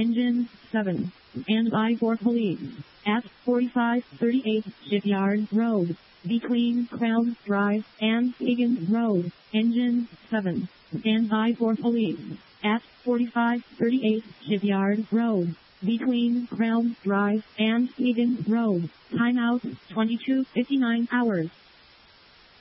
Engine 7. Stand by for police. At 4538 Shipyard Road. Between Crown Drive and Higgins Road. Engine 7. Stand by for police. At 4538 Shipyard Road. Between Crown Drive and Higgins Road. Timeout 22:59 hours.